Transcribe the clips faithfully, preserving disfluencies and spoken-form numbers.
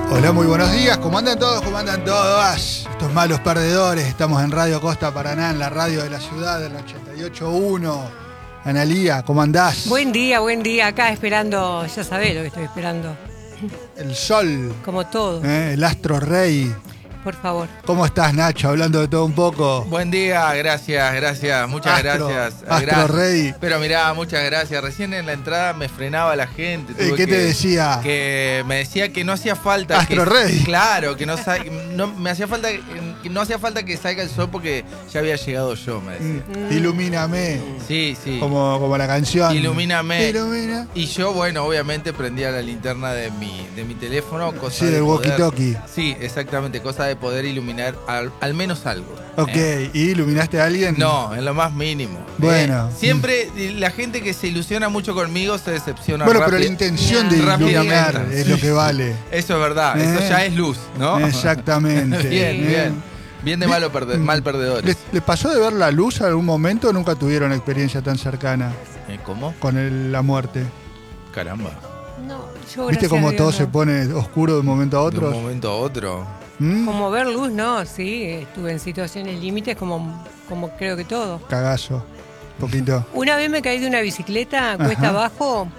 Hola, muy buenos días. ¿Cómo andan todos? ¿Cómo andan todas? Estos malos perdedores. Estamos en Radio Costa Paraná, en la radio de la ciudad, en el ochenta y ocho punto uno. Analía, ¿cómo andás? Buen día, buen día. Acá esperando, ya sabés lo que estoy esperando. El sol. Como todo. ¿eh? El astro rey. Por favor. ¿Cómo estás, Nacho? Hablando de todo un poco. Buen día, gracias, gracias, muchas Astro, gracias. Astro gracias. Rey. Pero mirá, muchas gracias. Recién en la entrada me frenaba la gente. ¿Y qué que, te decía? Que me decía que no hacía falta. Astro que, Rey. Claro, que no, no me hacía falta, que no hacía falta que salga el sol porque ya había llegado yo, me decía. Mm, ilumíname. Sí, sí. Como, como la canción. Ilumíname. Ilumina. Y yo, bueno, obviamente prendía la linterna de mi, de mi teléfono. Cosa Sí, de del poder, walkie-talkie. Sí, exactamente, cosa de poder iluminar al, al menos algo. Ok, ¿eh? ¿y iluminaste a alguien? No, en lo más mínimo. Bueno. Eh, siempre la gente que se ilusiona mucho conmigo se decepciona Bueno, rápido. pero la intención de Rápidamente. iluminar es lo que vale. Eso es verdad, ¿Eh? eso ya es luz, ¿no? Exactamente. Bien, ¿eh? bien. Bien de malo perde- mal perdedores. ¿Les, les pasó de ver la luz en algún momento o nunca tuvieron experiencia tan cercana Eh, ¿Cómo? con el- la muerte? Caramba. No, yo ¿Viste gracias cómo a Dios, todo no. se pone oscuro de un momento a De otro? un momento a otro. ¿Mm? Como ver luz, no, sí. Estuve en situaciones límites como, como creo que todo. Cagazo. Poquito. Una vez me caí de una bicicleta, cuesta Ajá. abajo,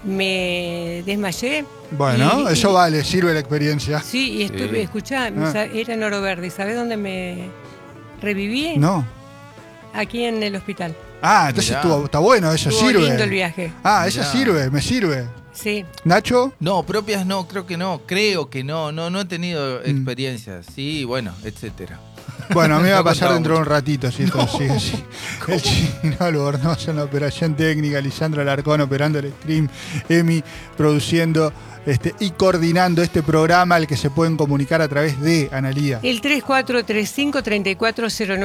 me desmayé. Bueno, y- eso y- vale, sirve la experiencia. Sí, y estuve, Sí. escuchá, Ah. sa- era en Oro Verde. ¿Sabés dónde me reviví? No. Aquí en el hospital. Ah, entonces Mirá. estuvo, está bueno, eso Estuvo sirve. lindo el viaje. Ah, eso Mirá. sirve, me sirve. Sí. Nacho, No, propias no, creo que no. Creo que no, no, no he tenido Mm. experiencias. Sí, bueno, etcétera. bueno, a mí me va a No pasar contaba dentro de un mucho. ratito, si esto sigue así. El Chino Albornoz en la operación técnica, Lisandro Alarcón operando el stream, Emi produciendo este, y coordinando este programa al que se pueden comunicar a través de Analía. El tres cuatro tres cinco, tres cuatro cero nueve.